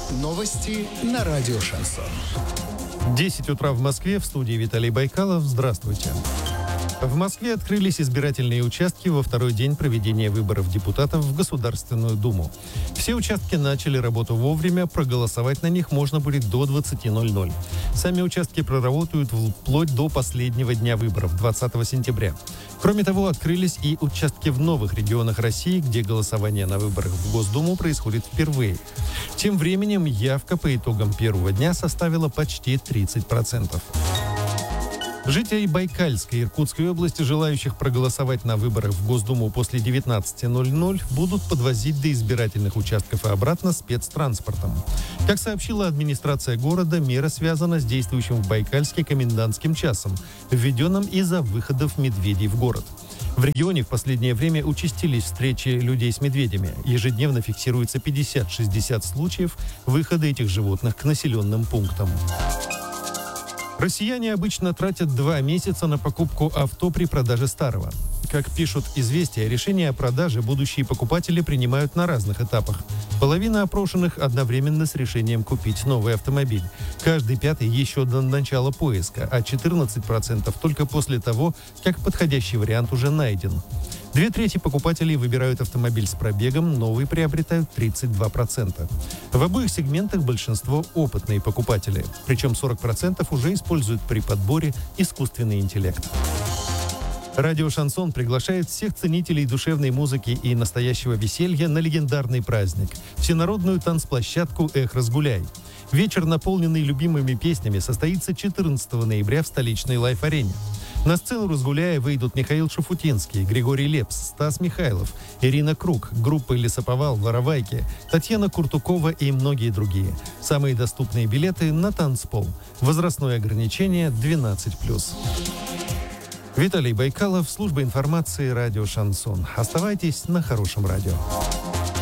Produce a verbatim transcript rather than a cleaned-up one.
Новости на радио «Шансон». десять утра в Москве, в студии Виталий Байкалов. Здравствуйте. В Москве открылись избирательные участки во второй день проведения выборов депутатов в Государственную Думу. Все участки начали работу вовремя, проголосовать на них можно будет до двадцати ноль-ноль. Сами участки проработают вплоть до последнего дня выборов, двадцатого сентября. Кроме того, открылись и участки в новых регионах России, где голосование на выборах в Госдуму происходит впервые. Тем временем явка по итогам первого дня составила почти тридцать процентов. Жителей Байкальской и Иркутской области, желающих проголосовать на выборах в Госдуму после девятнадцати ноль-ноль, будут подвозить до избирательных участков и обратно спецтранспортом. Как сообщила администрация города, мера связана с действующим в Байкальске комендантским часом, введенным из-за выходов медведей в город. В регионе в последнее время участились встречи людей с медведями. Ежедневно фиксируется пятьдесят-шестьдесят случаев выхода этих животных к населенным пунктам. Россияне обычно тратят два месяца на покупку авто при продаже старого. Как пишут «Известия», решение о продаже будущие покупатели принимают на разных этапах. Половина опрошенных одновременно с решением купить новый автомобиль. Каждый пятый еще до начала поиска, а четырнадцать процентов только после того, как подходящий вариант уже найден. Две трети покупателей выбирают автомобиль с пробегом, новый приобретают тридцать два процента. В обоих сегментах большинство опытные покупатели, причем сорок процентов уже используют при подборе искусственный интеллект. Радио «Шансон» приглашает всех ценителей душевной музыки и настоящего веселья на легендарный праздник – всенародную танцплощадку «Эх, разгуляй». Вечер, наполненный любимыми песнями, состоится четырнадцатого ноября в столичной Лайф-арене. На сцену «Разгуляя» выйдут Михаил Шуфутинский, Григорий Лепс, Стас Михайлов, Ирина Круг, группы «Лесоповал», «Воровайки», Татьяна Куртукова и многие другие. Самые доступные билеты на танцпол. Возрастное ограничение двенадцать плюс. Виталий Байкалов, служба информации «Радио Шансон». Оставайтесь на хорошем радио.